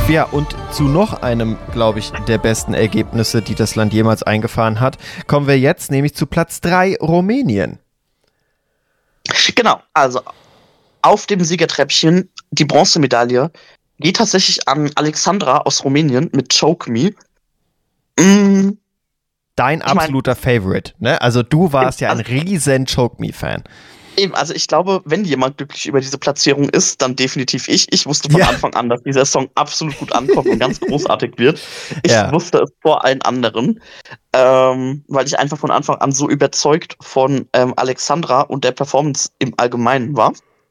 Ja, und zu noch einem, glaube ich, der besten Ergebnisse, die das Land jemals eingefahren hat, kommen wir jetzt nämlich zu Platz 3, Rumänien. Genau, also auf dem Siegertreppchen die Bronzemedaille geht tatsächlich an Alexandra aus Rumänien mit Choke Me. Dein absoluter Favorite, ne? Also du warst ja ein riesen Choke Me-Fan. Eben, also ich glaube, wenn jemand glücklich über diese Platzierung ist, dann definitiv ich. Ich wusste von Anfang an, dass dieser Song absolut gut ankommt und ganz großartig wird. Ich wusste es vor allen anderen, weil ich einfach von Anfang an so überzeugt von Alexandra und der Performance im Allgemeinen war.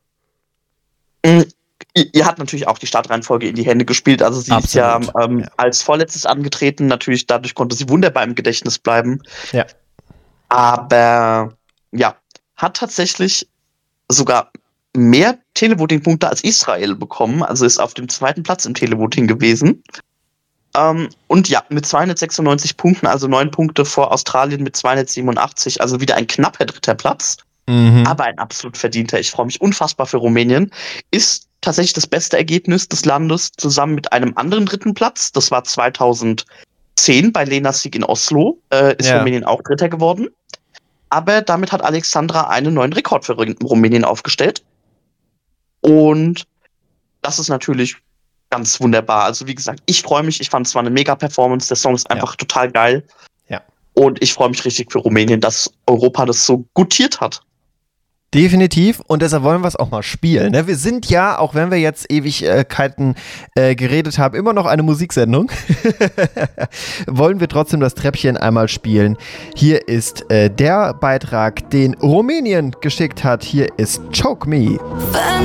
Ihr hat natürlich auch die Startreihenfolge in die Hände gespielt. Also sie ist ja als Vorletztes angetreten. Natürlich, dadurch konnte sie wunderbar im Gedächtnis bleiben. Ja. Aber ja, hat tatsächlich sogar mehr Televoting-Punkte als Israel bekommen. Also ist auf dem 2. Platz im Televoting gewesen. Und ja, mit 296 Punkten, also 9 Punkte vor Australien mit 287. Also wieder ein knapper 3. Platz. Aber ein absolut verdienter. Ich freue mich unfassbar für Rumänien. Ist tatsächlich das beste Ergebnis des Landes zusammen mit einem anderen 3. Platz. Das war 2010 bei Lenas Sieg in Oslo. Ist Rumänien auch 3. geworden. Aber damit hat Alexandra einen neuen Rekord für Rumänien aufgestellt. Und das ist natürlich ganz wunderbar. Also wie gesagt, ich freue mich. Ich fand es war eine Mega-Performance. Der Song ist einfach total geil. Ja. Und ich freue mich richtig für Rumänien, dass Europa das so gutiert hat. Definitiv, und deshalb wollen wir es auch mal spielen. Ne? Wir sind ja, auch wenn wir jetzt Ewigkeiten geredet haben, immer noch eine Musiksendung. Wollen wir trotzdem das Treppchen einmal spielen. Hier ist der Beitrag, den Rumänien geschickt hat. Hier ist Choke Me.